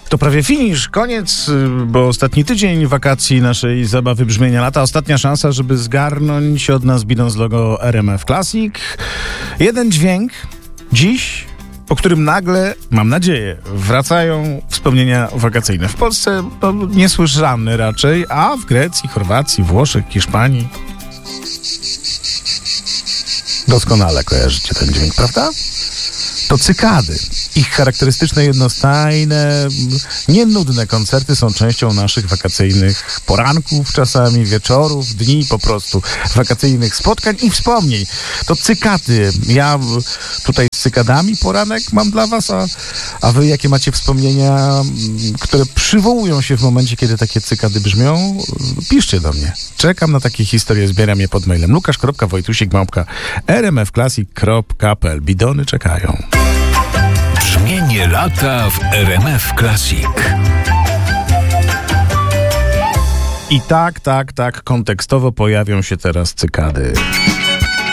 To prawie finisz, koniec, bo ostatni tydzień wakacji naszej zabawy brzmienia lata. Ostatnia szansa, żeby zgarnąć od nas bidon z logo RMF Classic. Jeden dźwięk dziś, po którym nagle, mam nadzieję, wracają wspomnienia wakacyjne. W Polsce niesłyszane raczej, a w Grecji, Chorwacji, Włoszech, Hiszpanii doskonale kojarzycie ten dźwięk, prawda? To cykady. Ich charakterystyczne, jednostajne, nienudne koncerty są częścią naszych wakacyjnych poranków, czasami wieczorów, dni po prostu, wakacyjnych spotkań i wspomnień. To cykady. Ja tutaj z cykadami poranek mam dla was, a wy jakie macie wspomnienia, które przywołują się w momencie, kiedy takie cykady brzmią? Piszcie do mnie. Czekam na takie historie, zbieram je pod mailem lukasz.wojtusik@rmfclassic.pl. Bidony czekają. Brzmienie lata w RMF Classic. I tak, kontekstowo pojawią się teraz cykady.